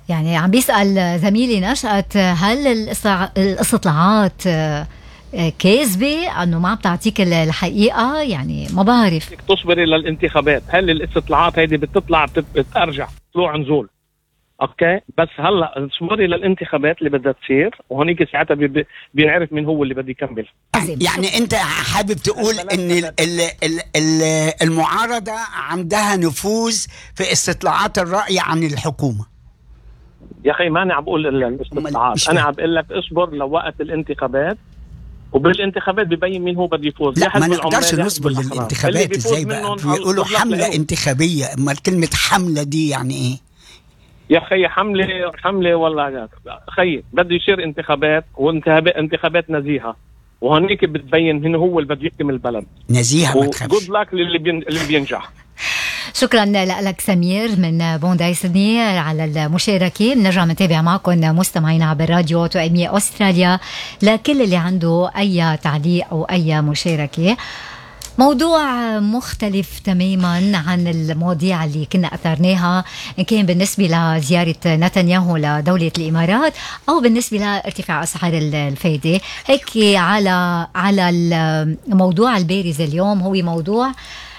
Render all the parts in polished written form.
يعني عم بيسأل زميلي نشأت، هل الاستطلاعات كاذبة أنه ما بتعطيك الحقيقة؟ يعني ما بعرف. تصبري للانتخابات. هل الاستطلاعات هيدي بتطلع بترجع طلوع نزول؟ اوكي، بس هلا اصبري للانتخابات اللي بدها تصير، وهنيك ساعتها بينعرف مين هو اللي بده يكمل. يعني انت حابب تقول ان المعارضة عندها نفوذ في استطلاعات الرأي عن الحكومة؟ يا اخي ما انا عم بقول الاستطلاعات، انا عم بقول لك اصبر لوقت الانتخابات، وبالانتخابات ببين مين هو بده يفوز. لا ما نقدرش نصبر للانتخابات ازاي بقى؟ بيقولوا حملة انتخابية، اما كلمة حملة دي يعني ايه؟ يا خي حملة والله خي بده يصير انتخابات، وانتخابات نزيهة، وهنيك بتبين من هو اللي بده يحكم البلد. نزيهة ما تخافش. جود لاك اللي بينجح. شكرا لك سمير من بونداي سيدني على المشاركة. بنرجع نتابع معكم مستمعين عبر راديو توأمية أستراليا لكل اللي عنده أي تعليق أو أي مشاركة. موضوع مختلف تماما عن المواضيع اللي كنا أثرناها، إن كان بالنسبة لزيارة نتنياهو لدولة الإمارات أو بالنسبة لارتفاع أسعار الفايدة. هيك على الموضوع البارز اليوم هو موضوع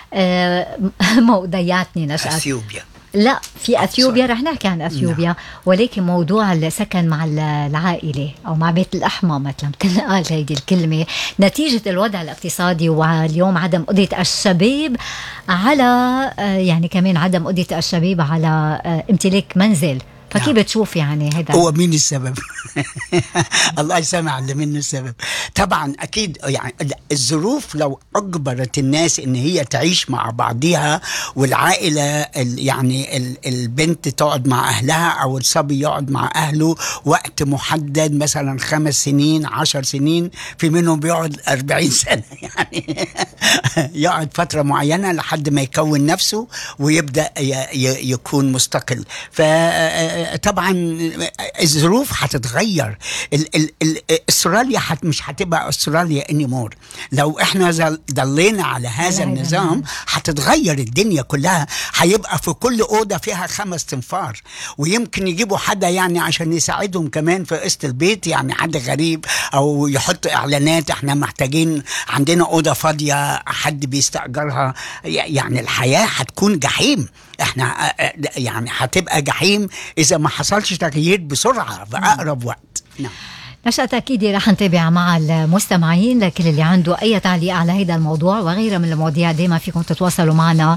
ضيعتني نشأت. أثيوبيا. لا، في أثيوبيا رح نحكي عن أثيوبيا، ولكن موضوع السكن مع العائلة أو مع بيت الأحمى مثلا بتنقال هيدي الكلمة نتيجة الوضع الاقتصادي، واليوم عدم قدرة الشباب على يعني كمان عدم قدرة الشباب على امتلاك منزل. فكيف بتشوف يعني هذا؟ هو مين السبب؟ الله يسامح اللي منه السبب. طبعا أكيد يعني الظروف لو أجبرت الناس إن هي تعيش مع بعضها، والعائلة يعني البنت تقعد مع أهلها أو الصبي يقعد مع أهله وقت محدد، مثلا 5 سنين 10 سنين، في منهم بيقعد 40 سنة يعني يقعد فترة معينة لحد ما يكون نفسه ويبدأ يكون مستقل. طبعا الظروف هتتغير. استراليا مش هتبقى استراليا انيمور لو احنا ضلينا على هذا النظام. هتتغير الدنيا كلها، هيبقى في كل اوضه فيها 5 تنفار، ويمكن يجيبوا حدا يعني عشان يساعدهم كمان في قسط البيت، يعني حد غريب، او يحطوا اعلانات احنا محتاجين عندنا اوضه فاضيه حد بيستاجرها. يعني الحياه هتكون جحيم. احنا يعني هتبقى جحيم إذا ما حصلش تغيير بسرعة في أقرب وقت. نعم. نشأت أكيد رح نتابع مع المستمعين، لكل اللي عنده أي تعليق على هذا الموضوع وغيره من المواضيع دايما فيكم تتواصلوا معنا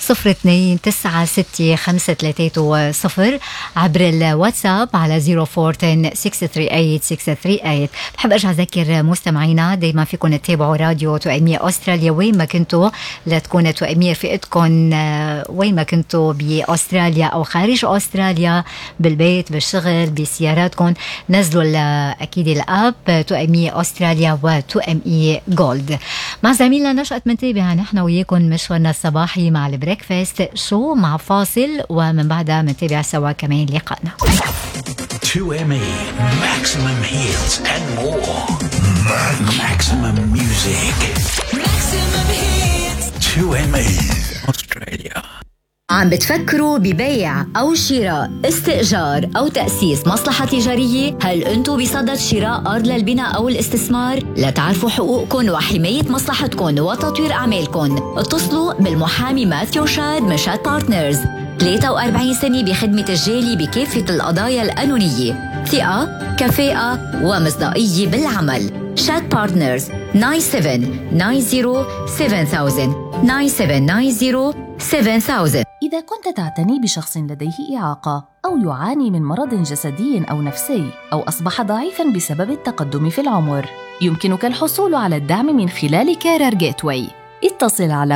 02-965-330 عبر الواتساب على 0410-638-638. بحب أرجع أذكر مستمعينا دايما فيكم تتابعوا راديو توأمية أستراليا وين ما كنتوا، لا تكون توأمية رفقتكم وين ما كنتوا بأستراليا أو خارج أستراليا، بالبيت بالشغل بسياراتكم. نزلوا أكيد الأب توأمية أستراليا وتوأمية جولد. مع زميلنا نشأت منتابعة نحن وياكم مشوارنا الصباحي مع البريكفاست شو مع فاصل، ومن بعدها منتابع سوا كمان لقائنا. 2ME maximum hits and more. Maximum music. Maximum hits. 2ME Australia. عم بتفكروا ببيع أو شراء، استئجار أو تأسيس مصلحة تجارية؟ هل أنتوا بصدد شراء أرض للبناء أو الاستثمار؟ لتعرفوا حقوقكم وحماية مصلحتكم وتطوير أعمالكم، اتصلوا بالمحامي ماثيو شاد من شاد بارتنرز. 43 سنة بخدمة الجالي بكافة القضايا القانونية، ثقة، كفاءة ومصداقية بالعمل. شاد بارتنرز 97907000 97907000. إذا كنت تعتني بشخص لديه إعاقة أو يعاني من مرض جسدي أو نفسي أو أصبح ضعيفاً بسبب التقدم في العمر، يمكنك الحصول على الدعم من خلال كارير جيتواي. اتصل على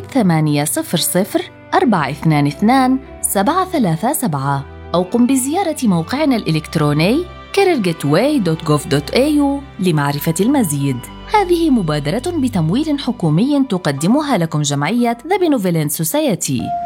1800-422-737 أو قم بزيارة موقعنا الإلكتروني careergateway.gov.au لمعرفة المزيد. هذه مبادرة بتمويل حكومي تقدمها لكم جمعية The Benevolent Society.